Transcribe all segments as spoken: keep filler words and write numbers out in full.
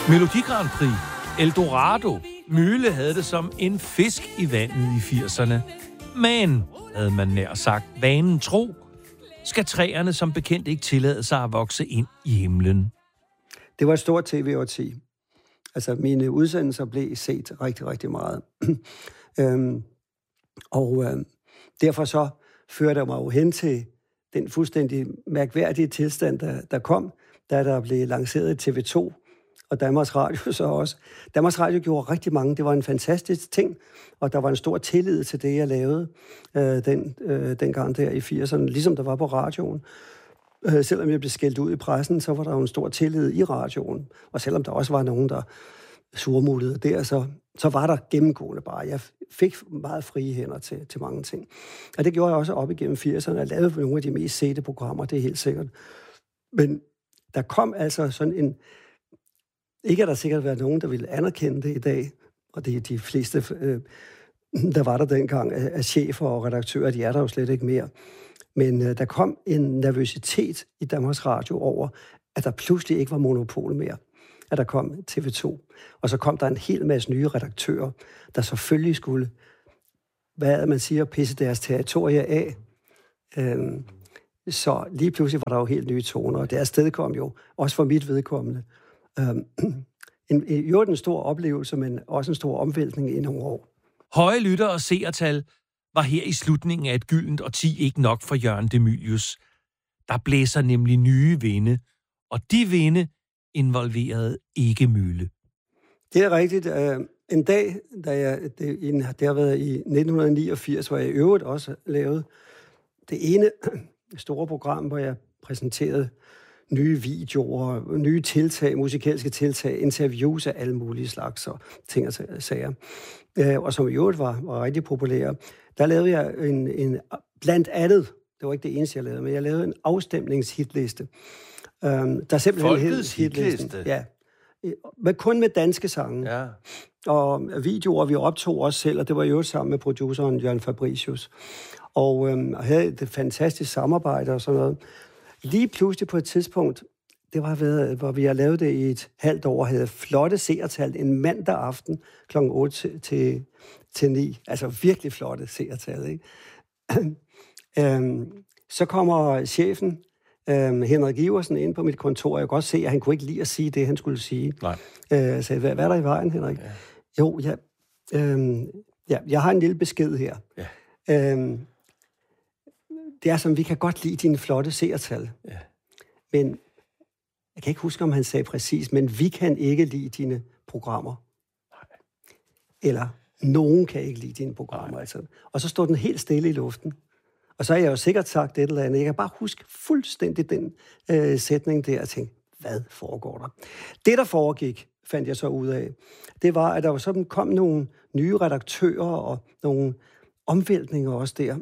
Melodi Grand Prix, Eldorado, Møhle havde det som en fisk i vandet i firserne. Men, havde man nær sagt, vanen tro, skal træerne som bekendt ikke tillade sig at vokse ind i himlen. Det var et stort tv-årti. Altså, mine udsendelser blev set rigtig, rigtig meget. øhm, og øh, derfor så førte jeg mig jo hen til den fuldstændig mærkværdige tilstand, der, der kom, da der blev lanceret T V to, og Danmarks Radio så også. Danmarks Radio gjorde rigtig mange. Det var en fantastisk ting, og der var en stor tillid til det, jeg lavede øh, den, øh, dengang der i firserne, ligesom der var på radioen. Øh, selvom jeg blev skældt ud i pressen, så var der jo en stor tillid i radioen. Og selvom der også var nogen, der surmulede der, så, så var der gennemgående bare. Jeg fik meget frie hænder til, til mange ting. Og det gjorde jeg også op igennem firserne. Jeg lavede nogle af de mest sete programmer, det er helt sikkert. Men der kom altså sådan en... Ikke at der sikkert været nogen, der ville anerkende det i dag, og det er de fleste, øh, der var der dengang, af chefer og redaktører, de er der jo slet ikke mere. Men øh, der kom en nervøsitet i Danmarks Radio over, at der pludselig ikke var monopol mere. At der kom T V to. Og så kom der en hel masse nye redaktører, der selvfølgelig skulle, hvad man siger, pisse deres territorier af. Øhm, så lige pludselig var der jo helt nye toner, og det afstedkom jo, også for mit vedkommende, øhm, en, jo en stor oplevelse, men også en stor omvæltning i nogle år. Høje lytter og seertal var her i slutningen af et gyldent årti ikke nok for Jørgen De Mylius. Der blæser nemlig nye vinde, og de vinde involverede ikke Møhle. Det er rigtigt. En dag, da jeg, det, det har været i nitten niogfirs, hvor jeg i øvrigt også lavede det ene store program, hvor jeg præsenterede nye videoer, nye tiltag, musikalske tiltag, interviews af alle mulige slags og ting og sager. Og som i øvrigt var, var rigtig populære. Der lavede jeg en, en, blandt andet, det var ikke det eneste, jeg lavede, men jeg lavede en afstemningshitliste. Um, der er simpelthen Folkets hitliste? Ja. Men kun med danske sange. Ja. Og videoer, vi optog også selv, og det var jo sammen med produceren Jørgen Fabricius. Og øhm, havde et fantastisk samarbejde og sådan noget. Lige pludselig på et tidspunkt, det var ved, hvor vi har lavet det i et halvt år, havde flotte seertal en mandag aften klokken otte til, til ni. Altså virkelig flotte seertal, ikke? øhm, så kommer chefen, øhm, Henrik Iversen, ind på mit kontor, og jeg kan godt se, at han kunne ikke lide at sige det, han skulle sige. Nej. Øh, jeg sagde, hvad, hvad er der i vejen, Henrik? Ja. Jo, ja, øhm, ja, jeg har en lille besked her. Ja. Øhm, det er som, vi kan godt lide dine flotte seertal. Ja. Men jeg kan ikke huske, om han sagde præcis, men vi kan ikke lide dine programmer. Nej. Eller nogen kan ikke lide dine programmer. Altså. Og så står den helt stille i luften. Og så har jeg jo sikkert sagt et eller andet. Jeg kan bare huske fuldstændig den øh, sætning der og tænke, hvad foregår der? Det, der foregik, fandt jeg så ud af, det var, at der var sådan kom nogle nye redaktører og nogle omvæltninger også der.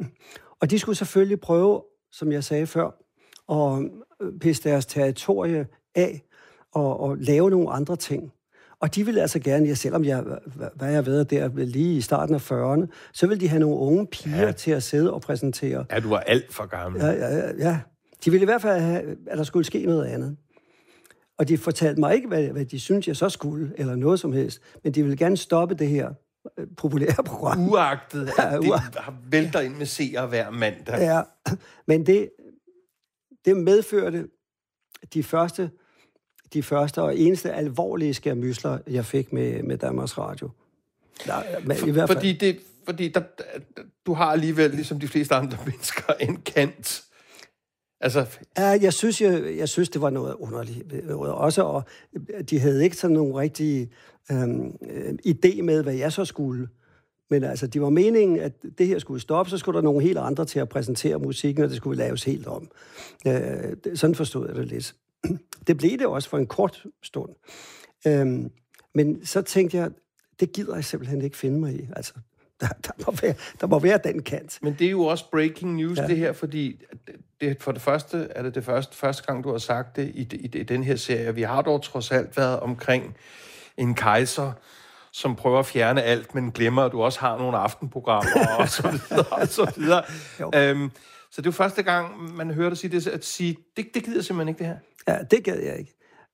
Og de skulle selvfølgelig prøve, som jeg sagde før, at pisse deres territorie af og, og lave nogle andre ting. Og de ville altså gerne, ja, selvom jeg, hvad jeg ved, der lige i starten af fyrrerne, så ville de have nogle unge piger ja. til at sidde og præsentere. Ja, du var alt for gammel. Ja, ja, ja. De ville i hvert fald have, at der skulle ske noget andet. Og de fortalte mig ikke, hvad, hvad de syntes, jeg så skulle, eller noget som helst. Men de ville gerne stoppe det her populære program. Uagtet, at ja, uagtet. Det vælter ind med seere hver mandag. Ja, men det, det medførte de første, de første og eneste alvorlige skærmysler, jeg fik med, med Danmarks Radio. Der, men For, i hvert fald. Fordi, det, fordi der, du har alligevel, ligesom de fleste andre mennesker, en kant. Altså... Ja, jeg synes, jeg, jeg synes, det var noget underligt. Også, og de havde ikke sådan nogen rigtig øhm, idé med, hvad jeg så skulle. Men altså, det var meningen, at det her skulle stoppe, så skulle der nogle helt andre til at præsentere musikken, og det skulle laves helt om. Øh, sådan forstod jeg det lidt. Det blev det også for en kort stund. Øhm, men så tænkte jeg, det gider jeg simpelthen ikke finde mig i. Altså, der, der, må, være, der må være den kant. Men det er jo også breaking news, ja. det her, fordi det, for det første er det det første, første gang, du har sagt det i, i, i den her serie. Vi har dog trods alt været omkring en kejser, som prøver at fjerne alt, men glemmer, at du også har nogle aftenprogrammer og så videre og så videre. Øhm, så det er jo første gang, man hører dig sige det, at sige, det, det gider simpelthen ikke det her. Ja, det gad jeg ikke.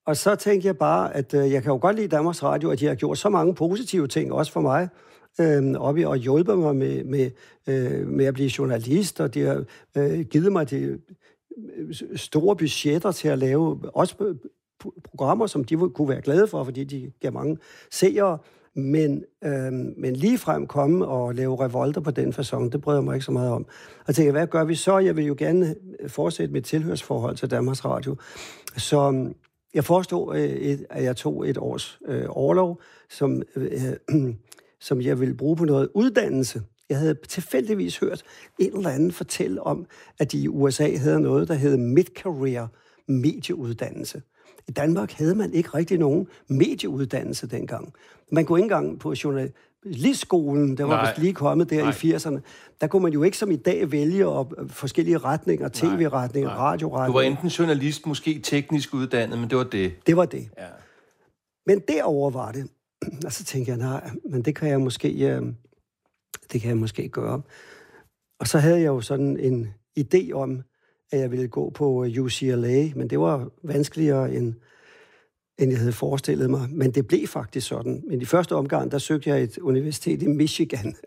og så tænkte jeg bare, at øh, jeg kan jo godt lide Danmarks Radio, at de har gjort så mange positive ting, også for mig, øh, op i, og hjulpet mig med, med, øh, med at blive journalist, og de har øh, givet mig de store budgetter til at lave også programmer, som de kunne være glade for, fordi de gav mange seere, men, øh, men ligefrem komme og lave revolter på den facon, det bryder mig ikke så meget om. Og jeg tænkte, hvad gør vi så? Jeg vil jo gerne fortsætte mit tilhørsforhold til Danmarks Radio. Så jeg forestod, at jeg tog et års øh, orlov, som, øh, som jeg ville bruge på noget uddannelse. Jeg havde tilfældigvis hørt en eller anden fortælle om, at de i U S A havde noget, der hed mid-career medieuddannelse. I Danmark havde man ikke rigtig nogen medieuddannelse dengang. Man kunne ikke engang på journalistskolen, der var vist lige kommet der Nej. i firserne, der kunne man jo ikke som i dag vælge op, forskellige retninger, tv-retninger, radioretninger. Du var enten journalist, måske teknisk uddannet, men det var det. Det var det. Ja. Men derover var det. Og så tænkte jeg, nej, men det kan jeg måske, øh, det kan jeg måske gøre. Og så havde jeg jo sådan en idé om, at jeg ville gå på U C L A, men det var vanskeligere, end, end jeg havde forestillet mig. Men det blev faktisk sådan. Men i første omgang, der søgte jeg et universitet i Michigan,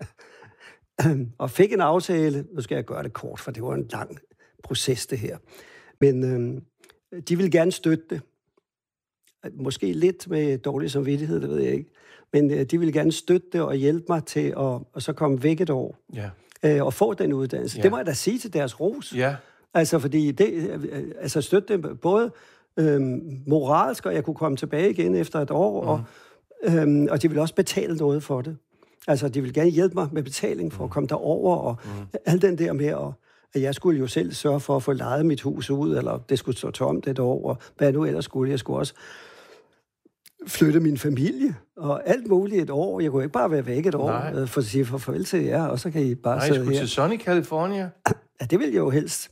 og fik en aftale. Nu skal jeg gøre det kort, for det var en lang proces, det her. Men øh, de ville gerne støtte det. Måske lidt med dårlig samvittighed, det ved jeg ikke. Men øh, de ville gerne støtte det og hjælpe mig til at og så komme væk et år. Ja. Øh, og få den uddannelse. Ja. Det må jeg da sige til deres ros. Ja. Altså, fordi det, altså støtte dem både øhm, moralsk, og jeg kunne komme tilbage igen efter et år, mm. og, øhm, og de ville også betale noget for det. Altså, de ville gerne hjælpe mig med betaling for mm. at komme derover, og mm. alt den der med, at, at jeg skulle jo selv sørge for at få lejet mit hus ud, eller det skulle stå tomt et år, og hvad jeg nu ellers skulle. Jeg skulle også flytte min familie, og alt muligt et år. Jeg kunne ikke bare være væk et år, Nej. for at sige for farvel til jer, og så kan I bare Nej, sidde her. Nej, jeg skulle til Sunny California. Ja, det ville jeg jo helst.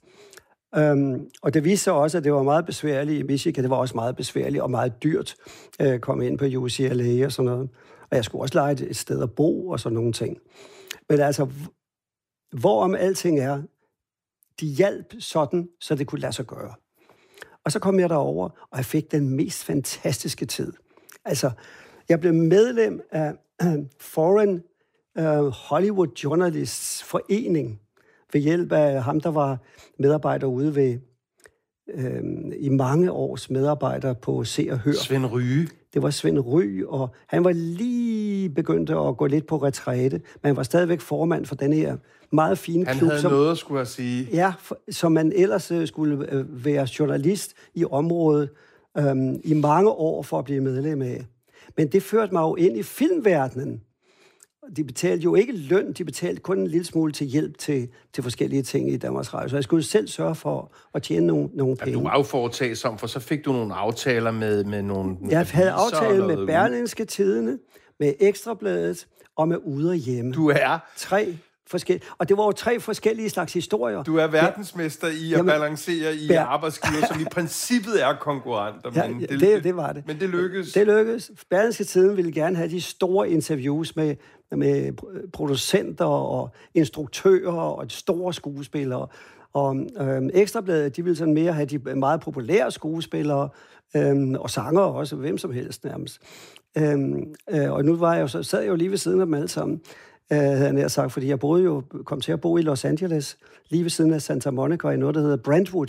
Um, og det viste sig også, at det var meget besværligt i Michigan. Det var også meget besværligt og meget dyrt at uh, komme ind på U C L A og sådan noget. Og jeg skulle også lege et, et sted at bo og sådan nogle ting. Men altså, hvorom alting er, de hjalp sådan, så det kunne lade sig gøre. Og så kom jeg derover, og jeg fik den mest fantastiske tid. Altså, jeg blev medlem af uh, Foreign uh, Hollywood Journalists Forening, ved hjælp af ham, der var medarbejder ude ved, øh, i mange års medarbejder på Se og Hør. Svend Ryge. Det var Svend Ryge, og han var lige begyndt at gå lidt på retræte, men han var stadigvæk formand for den her meget fine han klub. Han havde som, noget, skulle jeg sige. Ja, for, som man ellers uh, skulle uh, være journalist i området um, i mange år for at blive medlem af. Men det førte mig jo ind i filmverdenen. De betalte jo ikke løn, de betalte kun en lille smule til hjælp til, til forskellige ting i Danmarks Radio. Så jeg skulle selv sørge for at tjene nogle, nogle penge. Ja, du var jo foretagsom, for så fik du nogle aftaler med, med nogle... Jeg havde aftale med Berlingske Tidende, med Ekstrabladet og med Ude og Hjemme. Du er... Tre forskellige... Og det var jo tre forskellige slags historier. Du er verdensmester i at Jamen, balancere i ja. arbejdsgiver, som i princippet er konkurrenter. Ja, men det, det, det var det. Men det lykkedes. Det lykkedes. Berlingske Tidende ville gerne have de store interviews med... med producenter og instruktører og store skuespillere. Og øhm, Ekstrabladet, de ville sådan mere have de meget populære skuespillere øhm, og sangere også, hvem som helst nærmest. Øhm, øh, og nu var jeg jo, så sad jeg jo lige ved siden af dem alle sammen, øh, havde jeg nær sagt, fordi jeg boede jo, kom til at bo i Los Angeles, lige ved siden af Santa Monica, i noget, der hedder Brentwood.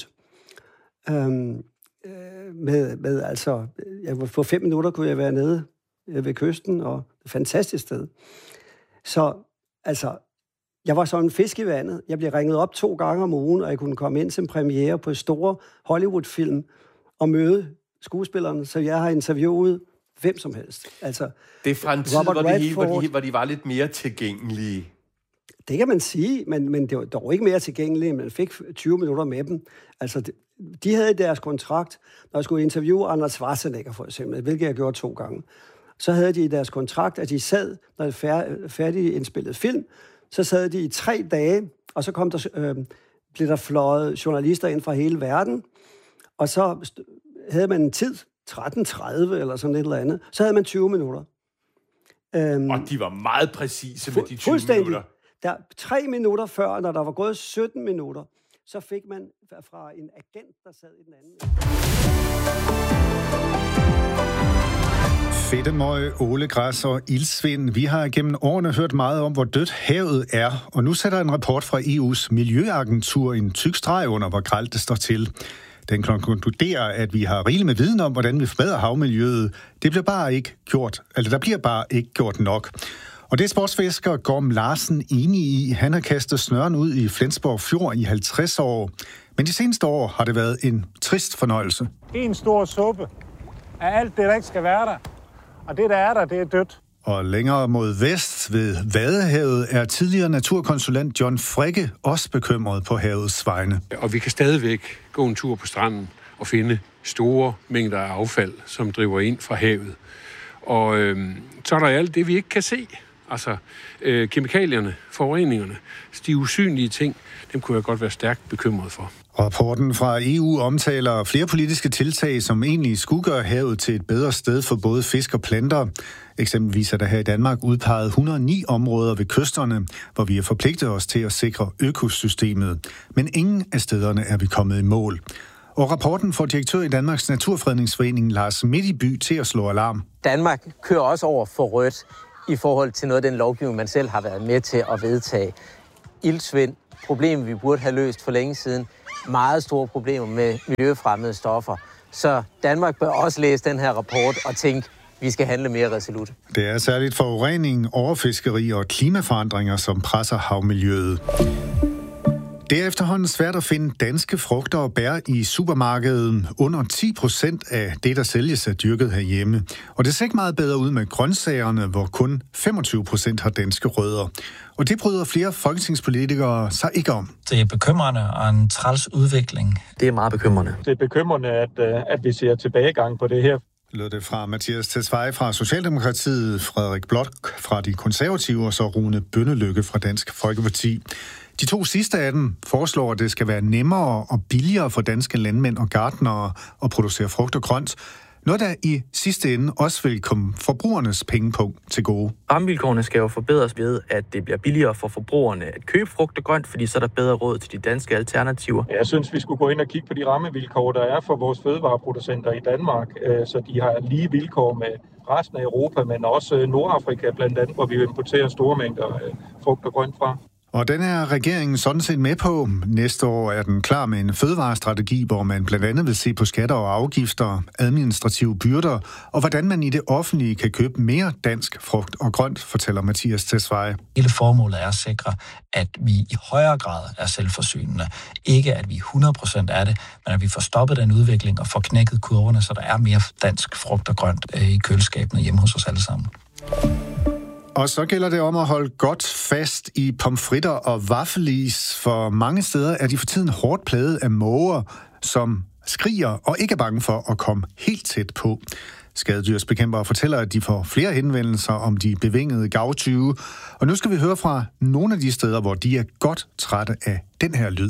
Øhm, øh, med, med altså, jeg, for fem minutter kunne jeg være nede ved kysten, og et fantastisk sted. Så, altså, jeg var sådan en fisk i vandet. Jeg blev ringet op to gange om ugen, og jeg kunne komme ind til en premiere på store Hollywood-film og møde skuespillerne, så jeg har interviewet hvem som helst. Altså, det er fra en tid, hvor de, hele, hvor, de, hvor de var lidt mere tilgængelige. Det kan man sige, men, men det var dog ikke mere tilgængelige. Man fik tyve minutter med dem. Altså, de, de havde deres kontrakt, når jeg skulle interviewe Arnold Schwarzenegger, for eksempel, hvilket jeg gjorde to gange. Så havde de i deres kontrakt, at de sad, når det fær- færdig indspillet film, så sad de i tre dage, og så kom der, øh, blev der fløjet journalister ind fra hele verden, og så havde man en tid, tretten tredive eller sådan et eller andet, så havde man tyve minutter. Øhm, og de var meget præcise med de tyve minutter. Der, tre minutter før, når der var gået sytten minutter, så fik man fra en agent, der sad i den anden. Fedtemøg, ålegræs og ildsvind. Vi har gennem årene hørt meget om, hvor dødt havet er, og nu sætter en rapport fra E U's Miljøagentur en tyk streg under, hvor grelt det står til. Den konkluderer, at vi har rigeligt med viden om, hvordan vi forbedrer havmiljøet. Det bliver bare ikke gjort, eller der bliver bare ikke gjort nok. Og det er sportsfisker Gorm Larsen enig i. Han har kastet snøren ud i Flensborg Fjord i halvtreds år. Men de seneste år har det været en trist fornøjelse. En stor suppe af alt det, der ikke skal være der. Og det, der er der, det er dødt. Og længere mod vest ved Vadehavet er tidligere naturkonsulent John Fricke også bekymret på havets vegne. Og vi kan stadigvæk gå en tur på stranden og finde store mængder af affald, som driver ind fra havet. Og øh, så er der alt det, vi ikke kan se. Altså øh, kemikalierne, forureningerne, de usynlige ting, dem kunne jeg godt være stærkt bekymret for. Rapporten fra E U omtaler flere politiske tiltag, som egentlig skulle gøre havet til et bedre sted for både fisk og planter. Eksempelvis er der her i Danmark udpeget et hundrede og ni områder ved kysterne, hvor vi har forpligtet os til at sikre økosystemet. Men ingen af stederne er vi kommet i mål. Og rapporten får direktør i Danmarks Naturfredningsforening Lars Midtby til at slå alarm. Danmark kører også over for rødt i forhold til noget af den lovgivning, man selv har været med til at vedtage. Ildsvind, problem vi burde have løst for længe siden. Meget store problemer med miljøfremmede stoffer. Så Danmark bør også læse den her rapport og tænke, vi skal handle mere resolut. Det er særligt forurening, overfiskeri og klimaforandringer, som presser havmiljøet. Det er efterhånden svært at finde danske frugter og bær i supermarkedet. Under ti procent af det, der sælges, er dyrket herhjemme. Og det ser ikke meget bedre ud med grøntsagerne, hvor kun femogtyve procent har danske rødder. Og det bryder flere folketingspolitikere sig ikke om. Det er bekymrende og en træls udvikling. Det er meget bekymrende. Det er bekymrende, at, at vi ser tilbagegang på det her. Lød det fra Mathias Tesfaye fra Socialdemokratiet, Frederik Blok fra De Konservative og så Rune Bønnelykke fra Dansk Folkeparti. De to sidste af dem foreslår, at det skal være nemmere og billigere for danske landmænd og gartnere at producere frugt og grønt. Noget, der i sidste ende også vil komme forbrugernes pengepunkt til gode. Rammevilkårene skal jo forbedres ved, at det bliver billigere for forbrugerne at købe frugt og grønt, fordi så er der bedre råd til de danske alternativer. Jeg synes, vi skulle gå ind og kigge på de rammevilkår, der er for vores fødevareproducenter i Danmark, så de har lige vilkår med resten af Europa, men også Nordafrika blandt andet, hvor vi importerer store mængder frugt og grønt fra. Og den er regeringen sådan set med på. Næste år er den klar med en fødevarestrategi, hvor man blandt andet vil se på skatter og afgifter, administrative byrder, og hvordan man i det offentlige kan købe mere dansk frugt og grønt, fortæller Mathias Tesfaye. Hele formålet er at sikre, at vi i højere grad er selvforsynende. Ikke at vi hundrede procent er det, men at vi får stoppet den udvikling og får knækket kurverne, så der er mere dansk frugt og grønt i køleskabene hjemme hos os alle sammen. Og så gælder det om at holde godt fast i pomfritter og vaffelis, for mange steder er de for tiden hårdt plaget af måger, som skriger og ikke er bange for at komme helt tæt på. Skadedyrsbekæmpere fortæller, at de får flere henvendelser om de bevingede gavtyve. Og nu skal vi høre fra nogle af de steder, hvor de er godt trætte af den her lyd.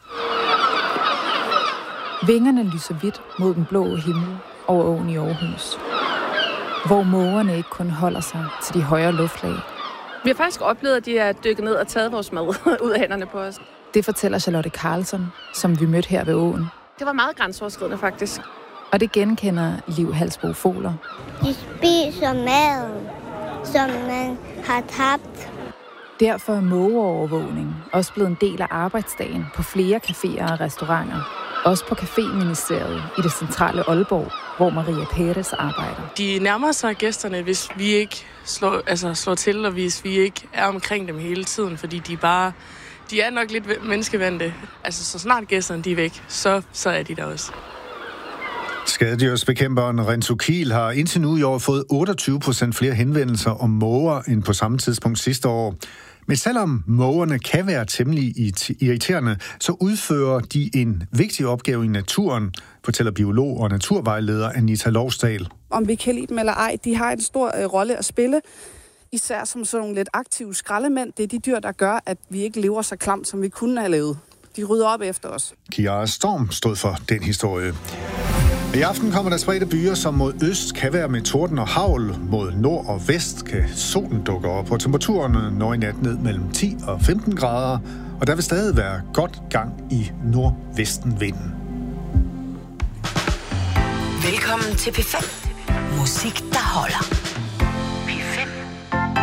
Vingerne lyser hvidt mod den blå himmel over åen i Aarhus, hvor mågerne ikke kun holder sig til de højere luftlag. Vi har faktisk oplevet, at de er dykket ned og taget vores mad ud af hænderne på os. Det fortæller Charlotte Carlson, som vi mødte her ved åen. Det var meget grænseoverskridende, faktisk. Og det genkender Liv Halsbo Foler. De spiser mad, som man har tabt. Derfor er mågeovervågning også blevet en del af arbejdsdagen på flere caféer og restauranter. Også på Caféministeriet i det centrale Aalborg, hvor Maria Perez arbejder. De nærmer sig gæsterne, hvis vi ikke slår, altså slår til, og hvis vi ikke er omkring dem hele tiden, fordi de bare, de er nok lidt menneskevandte. Altså, så snart gæsterne de er væk, så, så er de der også. Skadedyrsbekæmperen Renzo Kiel har indtil nu i år fået otteogtyve procent flere henvendelser om måger end på samme tidspunkt sidste år. Men selvom mågerne kan være temmelig irriterende, så udfører de en vigtig opgave i naturen, fortæller biolog og naturvejleder Anita Lovsdal. Om vi kan lide dem eller ej, de har en stor øh, rolle at spille, især som sådan nogle lidt aktive skraldemænd. Det er de dyr, der gør, at vi ikke lever så klamt, som vi kunne have levet. De rydder op efter os. Kiara Storm stod for den historie. I aften kommer der spredte byer, som mod øst kan være med torden og hagl. Mod nord og vest kan solen dukke op, og temperaturen når i nat ned mellem ti og femten grader. Og der vil stadig være godt gang i nordvestenvinden. Velkommen til P fem. Musik, der holder.